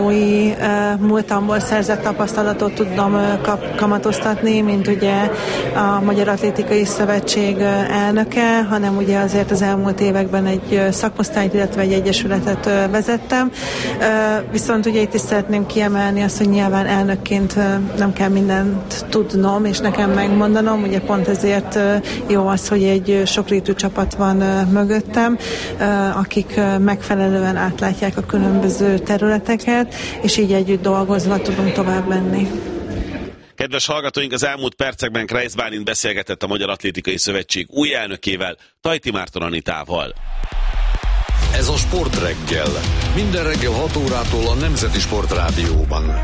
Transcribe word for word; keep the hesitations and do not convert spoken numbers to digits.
tanulói múltamból szerzett tapasztalatot tudom kap, kamatoztatni, mint ugye a Magyar Atlétikai Szövetség elnöke, hanem ugye azért az elmúlt években egy szakosztályt, illetve egy egyesületet vezettem. Viszont ugye itt is szeretném kiemelni azt, hogy nyilván elnökként nem kell mindent tudnom, és nekem megmondanom, ugye pont ezért jó az, hogy egy sokrétű csapat van mögöttem, akik megfelelően átlátják a különböző területeket, és így együtt dolgozva tudunk tovább menni. Kedves hallgatóink, az elmúlt percekben Kreisz Bálint beszélgetett a Magyar Atlétikai Szövetség új elnökével, Tajti Márton Anitával. Ez a Sportreggel. Minden reggel hat órától a Nemzeti Sportrádióban.